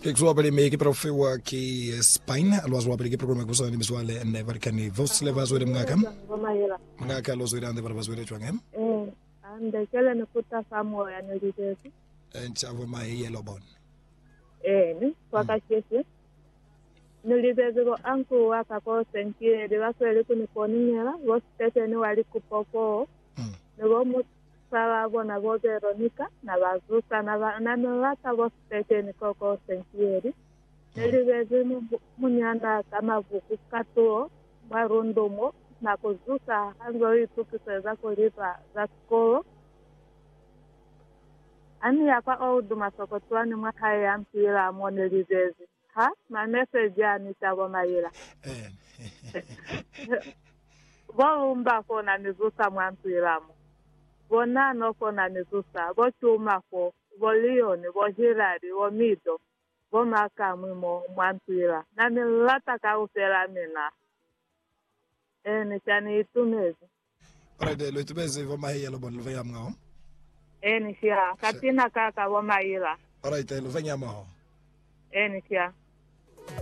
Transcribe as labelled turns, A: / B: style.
A: Kexua pale me ke profe wa ki Spain alwazo pale ke programa kusa ni miswale ene varkani vos le vazo de mngaka mngaka lozo irande para vazo de twangem
B: ande kele nikuta famo ya nilizezi
A: nchavo mai yellow bon
B: ni kwa kesi nilizezi go anku waka ko sentie de wasele kunikoninyela go stete ni wali kupoko nego mu sala bona go Veronica na bazuka na nolata go stete ni koko sentieri nilizezi munyanda kama vuku kato barundomo na kuzuka hango itu kiseza kulipa za skolo ani yakwa huduma sokotwani mwahaya mpira monelizezi ha na message ani tabo mayira bomba kona nizusa mwampiramo bona no kona nizusa bo chuma ko bolioni bo hirari bo mido bo makamimo mwampira na nilata ka usela mina ni chani itumezi
A: alright lo itumezi vo mai yellow bon lo vayam ngao
B: ni sia katina kaka bo mayira
A: alright lo vanyama
B: ni sia